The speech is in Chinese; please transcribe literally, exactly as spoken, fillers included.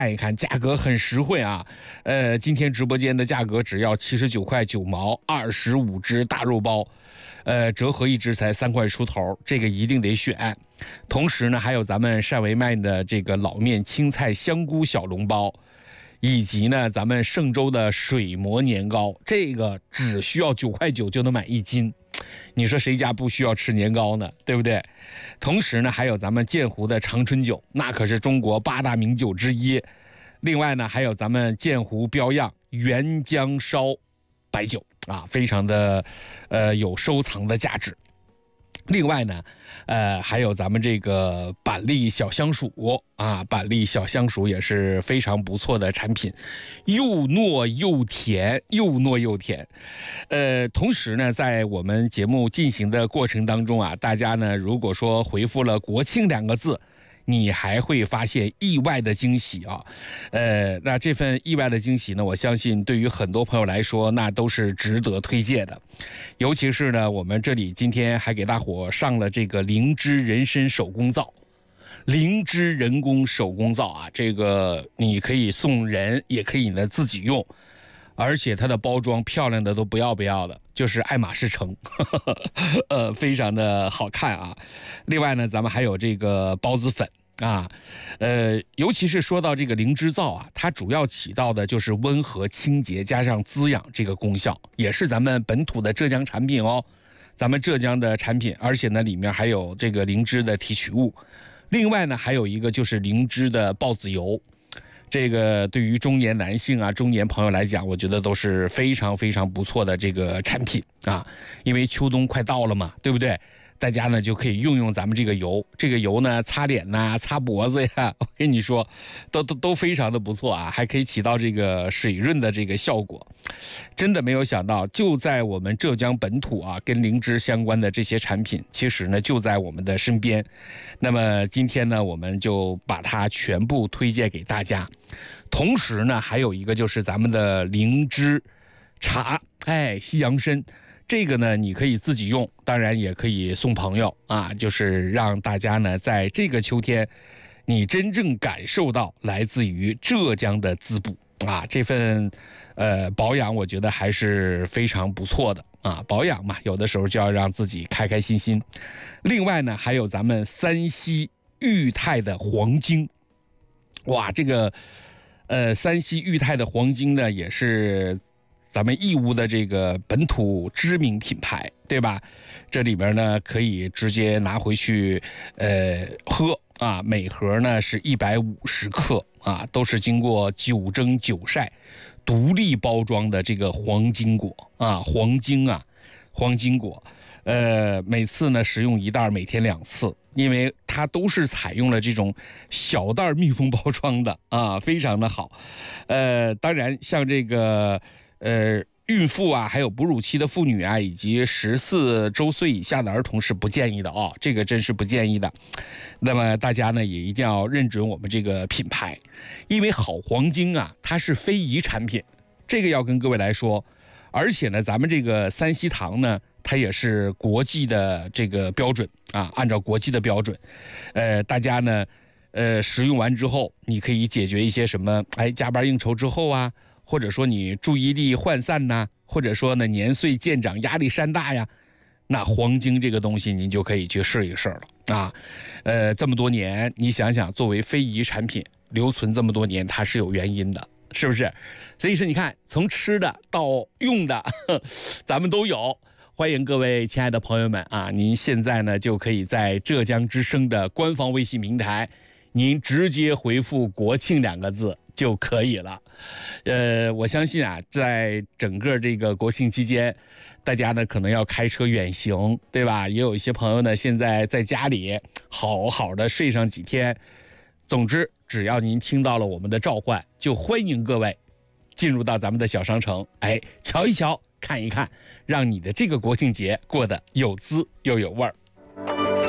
看一看，价格很实惠啊。呃，今天直播间的价格只要七十九块九毛，二十五只大肉包，呃，折合一只才三块出头，这个一定得选。同时呢，还有咱们单维卖的这个老面青菜香菇小笼包，以及呢咱们嵊州的水磨年糕，这个只需要九块九就能买一斤。你说谁家不需要吃年糕呢？对不对？同时呢，还有咱们建湖的长春酒，那可是中国八大名酒之一。另外呢，还有咱们建湖标样原浆烧白酒啊，非常的呃有收藏的价值。另外呢，呃，还有咱们这个板栗小香薯啊，板栗小香薯也是非常不错的产品，又糯又甜，又糯又甜。呃，同时呢，在我们节目进行的过程当中啊，大家呢如果说回复了国庆两个字，你还会发现意外的惊喜啊，呃，那这份意外的惊喜呢，我相信对于很多朋友来说，那都是值得推荐的。尤其是呢，我们这里今天还给大伙上了这个灵芝人参手工皂，灵芝人工手工皂啊，这个你可以送人，也可以呢自己用。而且它的包装漂亮的都不要不要的，就是爱马仕橙，呃，非常的好看啊。另外呢，咱们还有这个孢子粉啊，呃，尤其是说到这个灵芝皂啊，它主要起到的就是温和、清洁加上滋养这个功效，也是咱们本土的浙江产品哦，咱们浙江的产品，而且呢里面还有这个灵芝的提取物。另外呢，还有一个就是灵芝的孢子油。这个对于中年男性啊、中年朋友来讲，我觉得都是非常非常不错的这个产品啊，因为秋冬快到了嘛，对不对？大家呢就可以用用咱们这个油，这个油呢擦脸呐、擦脖子呀，我跟你说，都都都非常的不错啊，还可以起到这个水润的这个效果。真的没有想到，就在我们浙江本土啊，跟灵芝相关的这些产品，其实呢就在我们的身边。那么今天呢，我们就把它全部推荐给大家。同时呢，还有一个就是咱们的灵芝茶，哎，西洋参。这个呢，你可以自己用，当然也可以送朋友啊，就是让大家呢，在这个秋天，你真正感受到来自于浙江的滋补啊，这份呃保养，我觉得还是非常不错的啊。保养嘛，有的时候就要让自己开开心心。另外呢，还有咱们山西裕泰的黄精，哇，这个呃山西裕泰的黄精呢，也是咱们义乌的这个本土知名品牌，对吧？这里边呢可以直接拿回去呃喝啊，每盒呢是一百五十克啊，都是经过九蒸九晒独立包装的这个黄金果啊，黄精啊，黄金果。呃，每次呢食用一袋，每天两次，因为它都是采用了这种小袋密封包装的啊，非常的好。呃，当然像这个。呃，孕妇啊，还有哺乳期的妇女啊，以及十四周岁以下的儿童是不建议的哦，这个真是不建议的。那么大家呢也一定要认准我们这个品牌，因为好黄精啊，它是非遗产品，这个要跟各位来说。而且呢，咱们这个三希堂呢，它也是国际的这个标准啊，按照国际的标准，呃，大家呢，呃，食用完之后，你可以解决一些什么，哎，加班应酬之后啊。或者说你注意力涣散呐，或者说呢年岁渐长压力山大呀，那黄精这个东西您就可以去试一试了啊。呃，这么多年，你想想，作为非遗产品留存这么多年，它是有原因的，是不是？所以说你看，从吃的到用的，呵咱们都有。欢迎各位亲爱的朋友们啊，您现在呢就可以在浙江之声的官方微信平台，您直接回复国庆两个字就可以了。呃，我相信啊，在整个这个国庆期间，大家呢可能要开车远行，对吧？也有一些朋友呢现在在家里好好的睡上几天。总之，只要您听到了我们的召唤，就欢迎各位进入到咱们的小商城，哎，瞧一瞧，看一看，让你的这个国庆节过得有滋又有味儿。